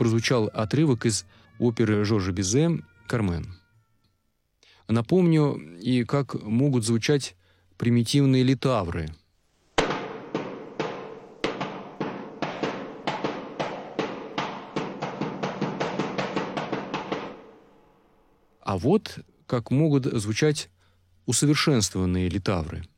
прозвучал отрывок из оперы Жоржа Бизе «Кармен». Напомню и как могут звучать примитивные литавры. А вот как могут звучать усовершенствованные литавры.